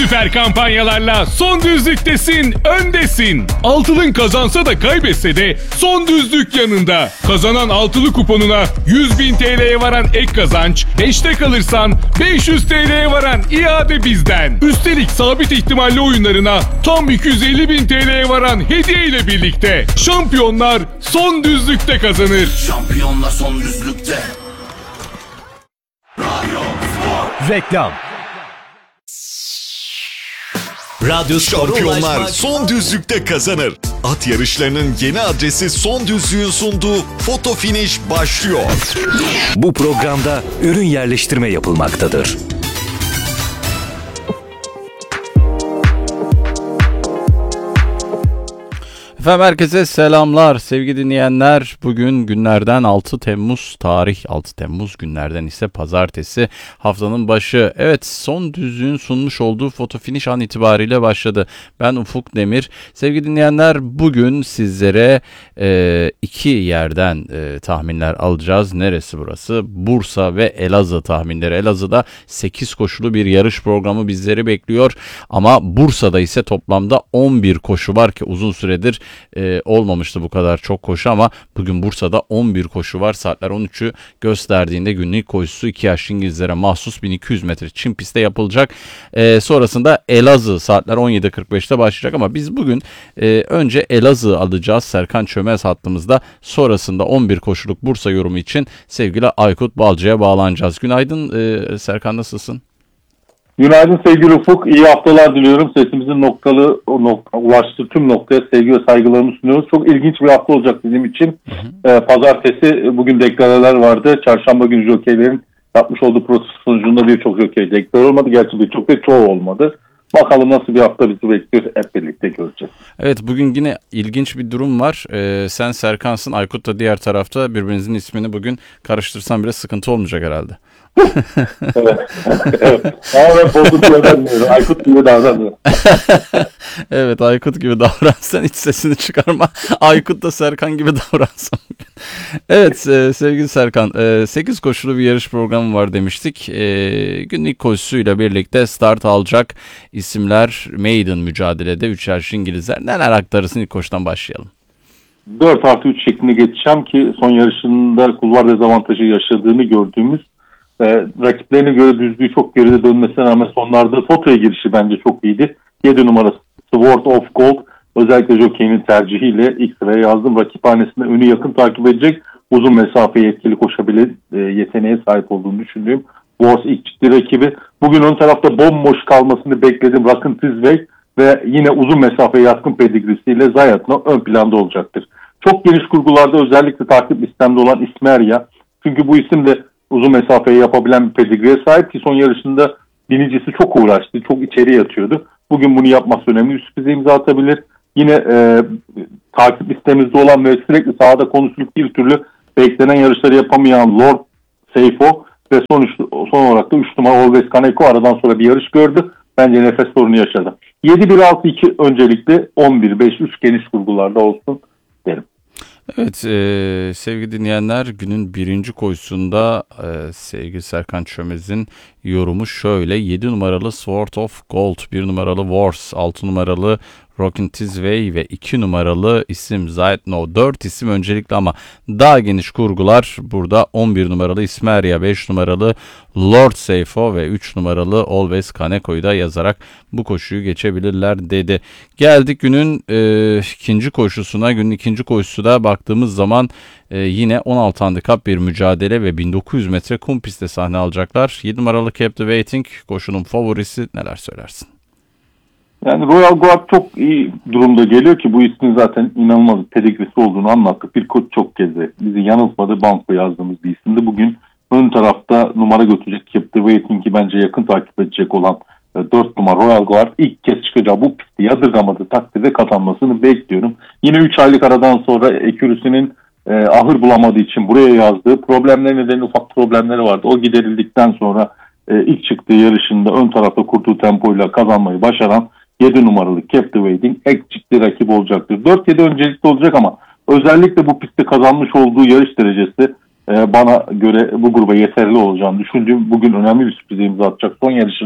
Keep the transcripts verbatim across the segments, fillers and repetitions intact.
Süper kampanyalarla son düzlüktesin, öndesin. Altılın kazansa da kaybetse de son düzlük yanında. Kazanan altılı kuponuna yüz bin T L'ye varan ek kazanç, beşte kalırsan beş yüz T L'ye varan iade bizden. Üstelik sabit ihtimalli oyunlarına tam iki yüz elli bin T L'ye varan hediye ile birlikte. Şampiyonlar son düzlükte kazanır. Şampiyonlar son düzlükte. Reklam. Radyo Şampiyonlar son düzlükte kazanır. At yarışlarının yeni adresi Son Düzlük'ün sunduğu Foto Finish başlıyor. Bu programda ürün yerleştirme yapılmaktadır. Efendim herkese selamlar sevgili dinleyenler. Bugün günlerden altı Temmuz, tarih altı Temmuz, günlerden ise pazartesi, haftanın başı. Evet, Son Düzlük'ün sunmuş olduğu Foto Finish an itibariyle başladı. Ben Ufuk Demir. Sevgili dinleyenler, bugün sizlere e, iki yerden e, tahminler alacağız. Neresi burası? Bursa ve Elazığ tahminleri. Elazığ'da sekiz koşulu bir yarış programı bizleri bekliyor. Ama Bursa'da ise toplamda on bir koşu var ki uzun süredir Ee, olmamıştı bu kadar çok koşu, ama bugün Bursa'da on bir koşu var. Saatler on üçü gösterdiğinde günlük koşusu iki yaşlı İngilizlere mahsus bin iki yüz metre çim pistte yapılacak. Ee, sonrasında Elazığ saatler on yedi kırk beşte başlayacak, ama biz bugün e, önce Elazığ alacağız. Serkan Çömez hattımızda. Sonrasında on bir koşuluk Bursa yorumu için sevgili Aykut Balcı'ya bağlanacağız. Günaydın e, Serkan, nasılsın? Günaydın sevgili Ufuk. İyi haftalar diliyorum. Sesimizin noktalı o nokta, ulaştığı tüm noktaya sevgi ve saygılarımı sunuyoruz. Çok ilginç bir hafta olacak bizim için. Hı hı. Ee, pazartesi bugün deklaralar vardı. Çarşamba günü jokeylerin yapmış olduğu proses sonucunda birçok jokey deklar olmadı. Gerçi birçok ve çoğu olmadı. Bakalım nasıl bir hafta bizi bekliyor, hep birlikte göreceğiz. Evet, bugün yine ilginç bir durum var. Ee, sen Serkan'sın, Aykut da diğer tarafta. Birbirinizin ismini bugün karıştırsan bile sıkıntı olmayacak herhalde. Evet. Evet. Ama ben bozuk diye davranıyorum. Aykut gibi davranıyorum. Evet, Aykut gibi davransan, hiç sesini çıkarma. Aykut da Serkan gibi davransan. Evet e, sevgili Serkan, e, sekiz koşulu bir yarış programı var demiştik. E, günlük koşusuyla birlikte start alacak isimler maiden mücadelede üç yaş İngilizler. Neler aktarırsın, ilk koşudan başlayalım. dört artı üç şeklinde geçeceğim ki son yarışında kulvar dezavantajı yaşadığını gördüğümüz, e, rakiplerine göre düzlüğü çok geride dönmesine rağmen sonlarda fotoya girişi bence çok iyiydi. yedi numarası Sword of Gold, özellikle jokeyinin tercihiyle ilk sıraya yazdım. Rakiphanesinde önü yakın takip edecek, uzun mesafeye etkili koşabilir e, yeteneğe sahip olduğunu düşündüğüm Wars ilk ciddi rakibi. Bugün ön tarafta bomboş kalmasını bekledim Rock'n Tizway ve yine uzun mesafeye yatkın pedigrisiyle Zayatno ön planda olacaktır. Çok geniş kurgularda özellikle takip listemde olan İsmerya. Çünkü bu isim de uzun mesafeyi yapabilen bir pedigriye sahip ki son yarışında binicisi çok uğraştı, çok içeri yatıyordu. Bugün bunu yapması önemli. Bir sürprize imza atabilir. Yine e, takip listemizde olan ve sürekli sahada konuşulup bir türlü beklenen yarışları yapamayan Lord Seifo ve son, üç, son olarak da üç numara Always Kaneko aradan sonra bir yarış gördü. Bence nefes sorunu yaşadı. yedi bir altı iki öncelikle on bir beş üç geniş kurgularda olsun derim. Evet e, sevgili dinleyenler, günün birinci koşusunda e, sevgili Serkan Çömez'in yorumu şöyle: yedi numaralı Sword of Gold, bir numaralı Wars, altı numaralı Rock'n Tizway ve iki numaralı isim Zayatno. dört isim öncelikle, ama daha geniş kurgular burada on bir numaralı İsmerya, beş numaralı Lord Seifo ve üç numaralı Always Kaneko'yu da yazarak bu koşuyu geçebilirler dedi. Geldik günün e, ikinci koşusuna. Günün ikinci koşusu da baktığımız zaman e, yine on altı handikap bir mücadele ve bin dokuz yüz metre kum pistte sahne alacaklar. yedi numaralı Captivating koşunun favorisi, neler söylersin? Yani Royal Guard çok iyi durumda geliyor ki bu ismin zaten inanılmaz pedigrisi olduğunu anlattık. Bir koç çok kez de bizi yanıltmadı, banko yazdığımız bir isimdi. Bugün ön tarafta numara götürecek Captivating'i bence yakın takip edecek olan dört numara Royal Guard ilk kez çıkacağı bu pisti yadırgamadığı takdirde kazanmasını bekliyorum. Yine üç aylık aradan sonra ekürüsünün e, ahır bulamadığı için buraya yazdığı problemler nedeniyle ufak problemleri vardı. O giderildikten sonra e, ilk çıktığı yarışında ön tarafta kurduğu tempoyla kazanmayı başaran yedi numaralı Captivating ek ciddi rakip olacaktır. dört yedi öncelikli olacak, ama özellikle bu pistte kazanmış olduğu yarış derecesi e, bana göre bu gruba yeterli olacağını düşündüğüm, bugün önemli bir sürprize imza atacak. Son yarışını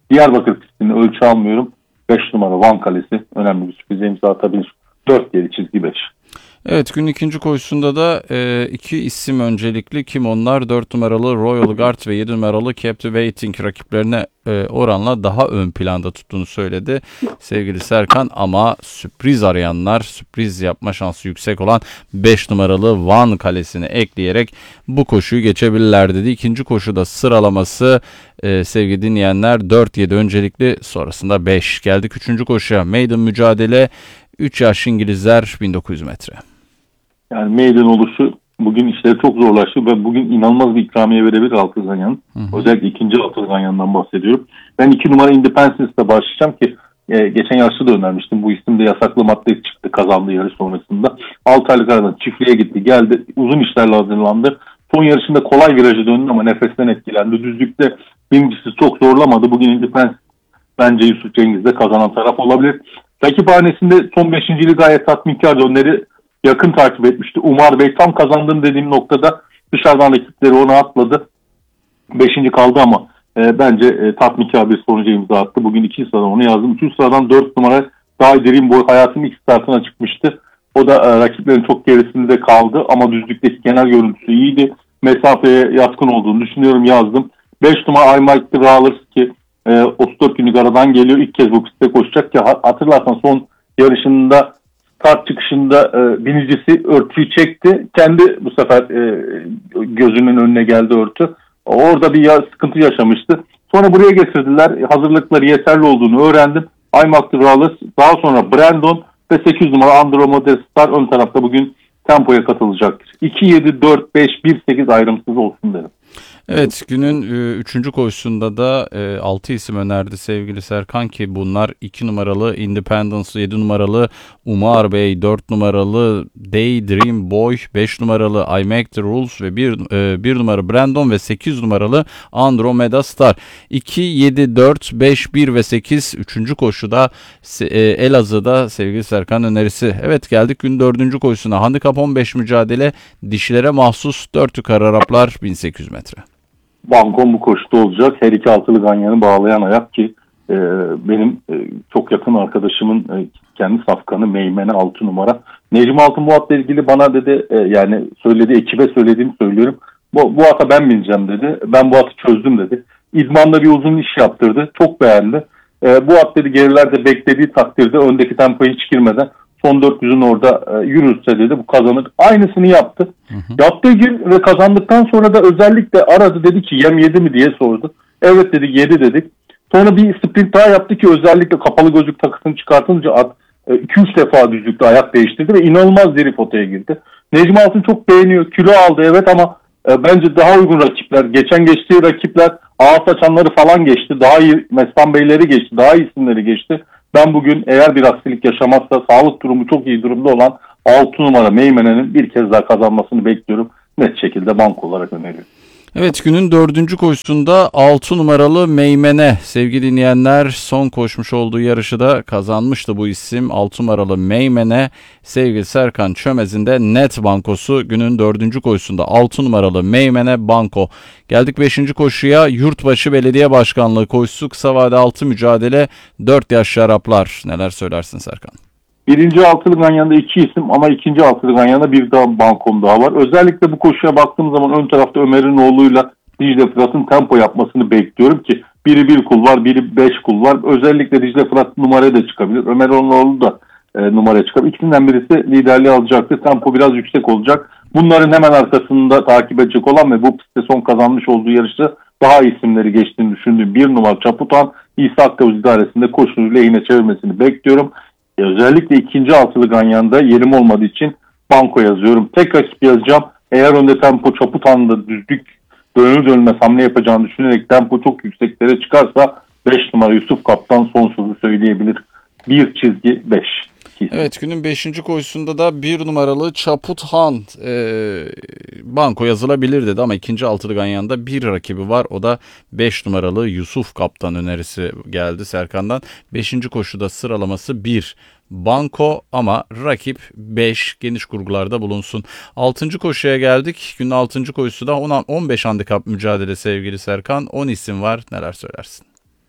Diyarbakır pistini ölçü almıyorum. beş numara Van Kalesi önemli bir sürprize imza atabilir. dört geri çizgi beş. Evet, günün ikinci koşusunda da e, iki isim öncelikli. Kim onlar? dört numaralı Royal Guard ve yedi numaralı Captivating rakiplerine e, oranla daha ön planda tuttuğunu söyledi sevgili Serkan. Ama sürpriz arayanlar, sürpriz yapma şansı yüksek olan beş numaralı Van Kalesi'ni ekleyerek bu koşuyu geçebilirler dedi. İkinci koşuda sıralaması e, sevgili dinleyenler dört yedi öncelikli, sonrasında beş. Geldik üçüncü koşuya. Maiden mücadele. üç yaş İngilizler bin dokuz yüz metre. Yani meydan oluşu bugün işleri çok zorlaştı ve bugün inanılmaz bir ikramiye verebilir Altılı Ganyan. Özellikle ikinci Altılı Ganyan'dan bahsediyorum. Ben iki numara Independence'da başlayacağım ki e, geçen yarışta da önermiştim. Bu isimde yasaklı madde çıktı kazandığı yarış sonrasında. altı aylık aradan çiftliğe gitti geldi. Uzun işlerle hazırlandı. Son yarışında kolay virajı döndü ama nefesten etkilendi. Düzlükte birincisi çok zorlamadı. Bugün Independence bence Yusuf Cengiz'de kazanan taraf olabilir. Rakiphanesinde son beşinciliği gayet tatminkardı. Onları yakın takip etmişti. Umar Bey tam kazandığım dediğim noktada dışarıdan rakipleri onu atladı. Beşinci kaldı ama e, bence e, tatminkar bir sonuca imza attı. Bugün ikinci sıradan onu yazdım. Üçüncü sıradan dört numara daha Dream Boy hayatının ilk startına çıkmıştı. O da e, rakiplerin çok gerisinde kaldı ama düzlükteki genel görüntüsü iyiydi. Mesafeye yatkın olduğunu düşünüyorum, yazdım. beş numara I Might The Rollers ki e, otuz dört günlük aradan geliyor. İlk kez bu pistte koşacak ki hatırlarsan son yarışında start çıkışında e, binicisi örtüyü çekti. Kendi bu sefer e, gözünün önüne geldi örtü. Orada bir ya, sıkıntı yaşamıştı. Sonra buraya getirdiler. Hazırlıkları yeterli olduğunu öğrendim. Aymak Duralas, daha sonra Brandon ve sekiz numara Andromeda Star ön tarafta bugün tempoya katılacaktır. iki yedi dört beş bir sekiz ayrımsız olsun derim. Evet, günün üçüncü koşusunda da e, altı isim önerdi sevgili Serkan ki bunlar iki numaralı Independence, yedi numaralı Umar Bey, dört numaralı Daydream Boy, beş numaralı I Make The Rules ve bir numara Brandon ve sekiz numaralı Andromeda Star. iki, yedi, dört, beş, bir ve sekiz üçüncü koşuda e, Elazığ'da sevgili Serkan önerisi. Evet, geldik günün dördüncü koşusuna. Handikap on beş mücadele, dişilere mahsus dört yukarı Araplar bin sekiz yüz metre. Bankon bu koşuda olacak. Her iki altılı ganyanı bağlayan ayak ki e, benim e, çok yakın arkadaşımın e, kendi safkanı Meymene altı numara. Necmi Altın bu atla ilgili bana dedi e, yani söyledi, ekibe söylediğimi söylüyorum. Bu, bu ata ben bineceğim dedi. Ben bu atı çözdüm dedi. İdman'da bir uzun iş yaptırdı. Çok beğendi. E, bu at dedi gerilerde beklediği takdirde öndeki tempoya hiç girmeden son dört yüzün orada e, yürürse dedi bu kazanır. Aynısını yaptı. Hı hı. Yaptığı gün ve kazandıktan sonra da özellikle aradı, dedi ki yem yedi mi diye sordu. Evet dedi, yedi dedik. Sonra bir sprint daha yaptı ki özellikle kapalı gözlük takısını çıkartınca at iki üç defa düzlükte ayak değiştirdi ve inanılmaz diri potaya girdi. Necmi Altın çok beğeniyor. Kilo aldı evet ama e, bence daha uygun rakipler. Geçen geçtiği rakipler ağız açanları falan geçti. Daha iyi Mestan Beyleri geçti. Daha iyi isimleri geçti. Ben bugün eğer bir aksilik yaşamazsa sağlık durumu çok iyi durumda olan altı numara Meymene'nin bir kez daha kazanmasını bekliyorum. Net şekilde banko olarak öneriyorum. Evet, günün dördüncü koşusunda altı numaralı Meymene sevgili dinleyenler, son koşmuş olduğu yarışı da kazanmıştı bu isim. altı numaralı Meymene sevgili Serkan Çömez'in de net bankosu günün dördüncü koşusunda altı numaralı Meymene banko. Geldik beşinci koşuya, Yurtbaşı Belediye Başkanlığı koşusu, kısa vade altı mücadele, dört yaşlı Araplar. Neler söylersin Serkan? Birinci altılı ganyanda iki isim ama ikinci altılı ganyanda bir daha bankom daha var. Özellikle bu koşuya baktığım zaman ön tarafta Ömer'in oğluyla Dicle Fırat'ın tempo yapmasını bekliyorum ki biri bir kul var, biri beş kul var. Özellikle Dicle Fırat numaraya da çıkabilir. Ömer'in oğlu da e, numaraya çıkabilir. İkisinden birisi liderliği alacaktır. Tempo biraz yüksek olacak. Bunların hemen arkasında takip edecek olan ve bu pistte son kazanmış olduğu yarışta daha isimleri geçtiğini düşündüğüm bir numara Çaputan, İsa Akkavuz idaresinde koşuyu lehine çevirmesini bekliyorum. Özellikle ikinci altılı ganyanda yerim olmadığı için banko yazıyorum. Tek rakip yazacağım. Eğer önde tempo Çaputan'da düzlük dönür dönmez hamle yapacağını düşünerek tempo çok yükseklere çıkarsa beş numara Yusuf Kaptan son sözü söyleyebilir. bir çizgi beş. Evet, günün beşinci koşusunda da bir numaralı Çaputhan e, banko yazılabilir dedi ama ikinci altılı ganyanda bir rakibi var. O da beş numaralı Yusuf Kaptan önerisi geldi Serkan'dan. beşinci koşuda sıralaması bir banko ama rakip beş, geniş kurgularda bulunsun. altıncı koşuya geldik. Günün altıncı koşusu da on beş handikap mücadele sevgili Serkan. on isim var. Neler söylersin?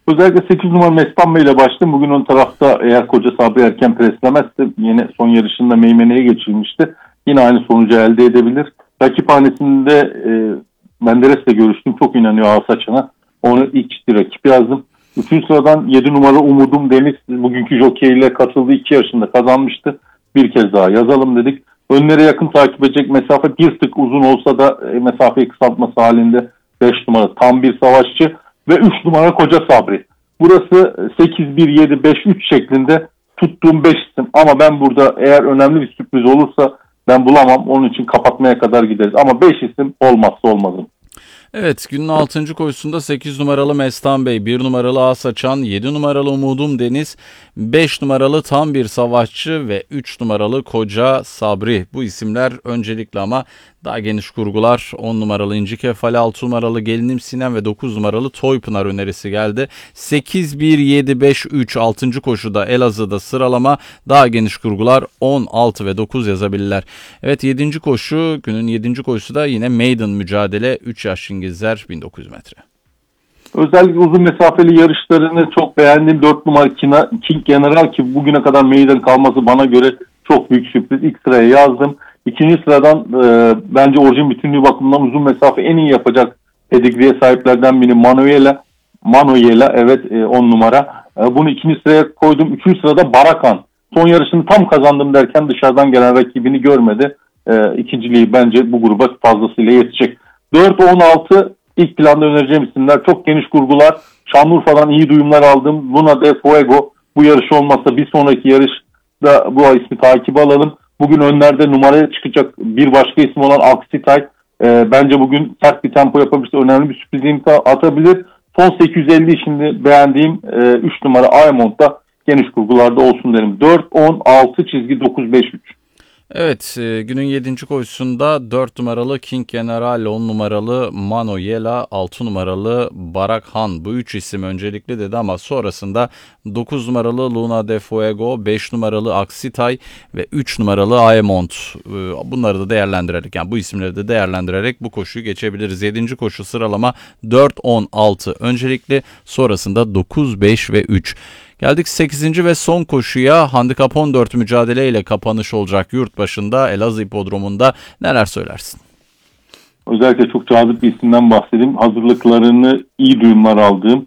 Özellikle sekiz numara Mestambe ile başladım. Bugün ön tarafta eğer Koca Sabri erken preslemezse yine son yarışında Meymene'ye geçilmişti. Yine aynı sonucu elde edebilir. Rakiphanesinde e, Menderes'le görüştüm. Çok inanıyor Ağsaçan'a. Onu ilk ciddi rakip yazdım. Üçüncü sıradan yedi numara Umudum Deniz bugünkü jockey ile katıldığı iki yarışında kazanmıştı. Bir kez daha yazalım dedik. Önlere yakın takip edecek mesafe bir tık uzun olsa da e, mesafeyi kısaltması halinde beş numara Tam Bir Savaşçı ve üç numara Koca Sabri. Burası sekiz bir yedi beş üç şeklinde tuttuğum beş isim ama ben burada eğer önemli bir sürpriz olursa ben bulamam. Onun için kapatmaya kadar gideriz. Ama beş isim olmazsa olmazım. Evet, günün altıncı koşusunda sekiz numaralı Mestan Bey, bir numaralı Ağsaçan, yedi numaralı Umudum Deniz, beş numaralı Tam Bir Savaşçı ve üç numaralı Koca Sabri. Bu isimler öncelikli ama daha geniş kurgular. on numaralı İnci Kefali, altı numaralı Gelinim Sinem ve dokuz numaralı Toypınar önerisi geldi. sekiz bir yedi beş üç altıncı koşuda Elazığ'da sıralama, daha geniş kurgular on, altı ve dokuz yazabilirler. Evet, yedinci koşu, günün yedinci koşusu da yine maiden mücadele, üç yaş İngilizler bin dokuz yüz metre. Özellikle uzun mesafeli yarışlarını çok beğendiğim dört numara King General ki bugüne kadar meydan kalması bana göre çok büyük sürpriz. İlk sıraya yazdım. İkinci sıradan e, bence orijin bütünlüğü bakımından uzun mesafe en iyi yapacak pedigriye sahiplerden biri Manuela. Manuela evet e, on numara. E, bunu ikinci sıraya koydum. Üçüncü sırada Barakan. Son yarışını tam kazandım derken dışarıdan gelen rakibini görmedi. E, ikinciliği bence bu gruba fazlasıyla yetecek. dört on altı ilk planda önereceğim isimler. Çok geniş kurgular. Şanlıurfa'dan iyi duyumlar aldım. Luna de Fuego. Bu yarış olmazsa bir sonraki yarışta bu ismi takibe alalım. Bugün önlerde numaraya çıkacak bir başka isim olan Aksitay. E, bence bugün sert bir tempo yapabilirse önemli bir sürpriz imza atabilir. Son sekiz yüz elli şimdi beğendiğim e, üç numara Aymond'da geniş kurgularda olsun derim. dört on altı çizgi dokuz beş üç. Evet, e, günün yedinci koşusunda dört numaralı King General, on numaralı Manoyela, altı numaralı Barak Han, bu üç isim öncelikli dedi ama sonrasında dokuz numaralı Luna de Fuego, beş numaralı Aksitay ve üç numaralı Aemont. E, bunları da değerlendirerek, yani bu isimleri de değerlendirerek bu koşuyu geçebiliriz. yedinci koşu sıralama dört on altı öncelikli, sonrasında dokuz beş ve üç. Geldik sekizinci ve son koşuya. Handikap on dört mücadeleyle kapanış olacak yurt başında Elazığ Hipodromu'nda. Neler söylersin? Özellikle çok cazip bir isimden bahsedeyim. Hazırlıklarını iyi duyumlar aldığım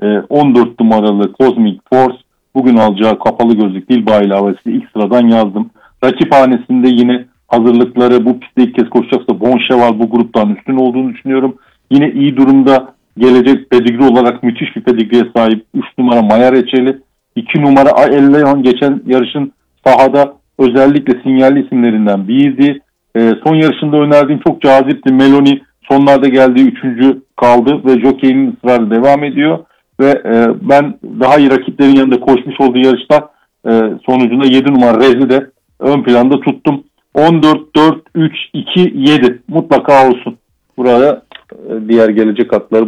on dört numaralı Cosmic Force bugün alacağı kapalı gözlük Dilba ilavesiyle ilk sıradan yazdım. Rakiphanesinde yine hazırlıkları bu pistte ilk kez koşacaksa Boncheval bu gruptan üstün olduğunu düşünüyorum. Yine iyi durumda gelecek pedigri olarak müthiş bir pedigriye sahip üç numara Maya Reçeli, iki numara El Leon geçen yarışın sahada özellikle sinyalli isimlerinden biriydi. E, son yarışında önerdiğim çok cazipti. Meloni sonlarda geldiği üçüncü kaldı ve jokeyinin ısrarı devam ediyor. Ve e, ben daha iyi rakiplerin yanında koşmuş olduğu yarışlar e, sonucunda yedi numara Rez'i de ön planda tuttum. on dört dört üç iki yedi mutlaka olsun. Buraya e, diğer gelecek atları